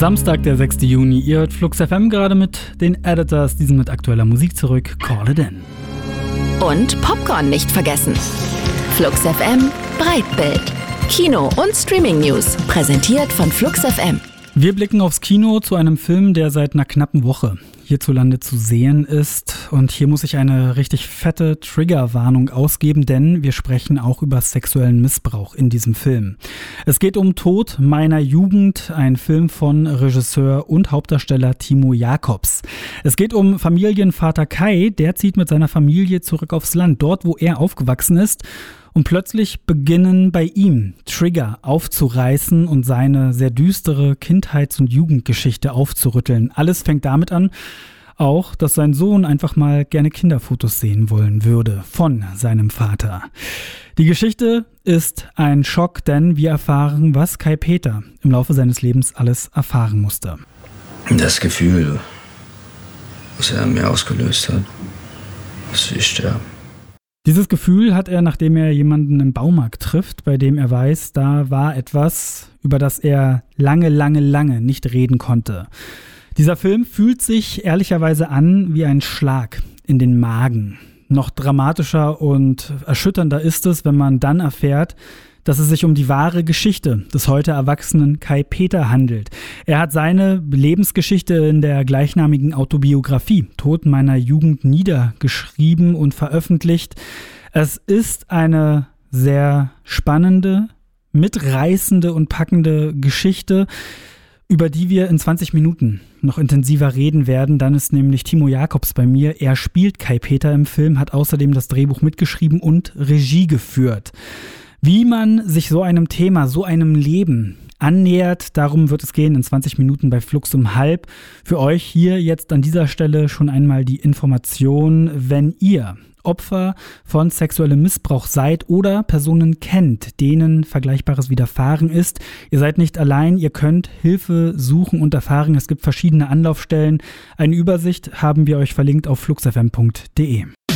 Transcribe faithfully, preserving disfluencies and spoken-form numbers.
Samstag, der sechster Juni. Ihr hört Flux F M gerade mit den Editors, diesen mit aktueller Musik zurück. Call it in. Und Popcorn nicht vergessen. Flux F M Breitbild. Kino- und Streaming-News. Präsentiert von Flux F M. Wir blicken aufs Kino zu einem Film, der seit einer knappen Woche hierzulande zu sehen ist. Und hier muss ich eine richtig fette Triggerwarnung ausgeben, denn wir sprechen auch über sexuellen Missbrauch in diesem Film. Es geht um Tod meiner Jugend, ein Film von Regisseur und Hauptdarsteller Timo Jacobs. Es geht um Familienvater Kai, der zieht mit seiner Familie zurück aufs Land, dort wo er aufgewachsen ist. Und plötzlich beginnen bei ihm Trigger aufzureißen und seine sehr düstere Kindheits- und Jugendgeschichte aufzurütteln. Alles fängt damit an, auch, dass sein Sohn einfach mal gerne Kinderfotos sehen wollen würde von seinem Vater. Die Geschichte ist ein Schock, denn wir erfahren, was Kai Peter im Laufe seines Lebens alles erfahren musste. Das Gefühl, was er an mir ausgelöst hat, dass ich sterbe. Dieses Gefühl hat er, nachdem er jemanden im Baumarkt trifft, bei dem er weiß, da war etwas, über das er lange, lange, lange nicht reden konnte. Dieser Film fühlt sich ehrlicherweise an wie ein Schlag in den Magen. Noch dramatischer und erschütternder ist es, wenn man dann erfährt, dass es sich um die wahre Geschichte des heute erwachsenen Kai Peter handelt. Er hat seine Lebensgeschichte in der gleichnamigen Autobiografie Tod meiner Jugend niedergeschrieben und veröffentlicht. Es ist eine sehr spannende, mitreißende und packende Geschichte, über die wir in zwanzig Minuten noch intensiver reden werden. Dann ist nämlich Timo Jacobs bei mir. Er spielt Kai Peter im Film, hat außerdem das Drehbuch mitgeschrieben und Regie geführt. Wie man sich so einem Thema, so einem Leben annähert, darum wird es gehen in zwanzig Minuten bei Flux um halb. Für euch hier jetzt an dieser Stelle schon einmal die Information, wenn ihr Opfer von sexuellem Missbrauch seid oder Personen kennt, denen Vergleichbares widerfahren ist. Ihr seid nicht allein, ihr könnt Hilfe suchen und erfahren. Es gibt verschiedene Anlaufstellen. Eine Übersicht haben wir euch verlinkt auf flux f m punkt d e.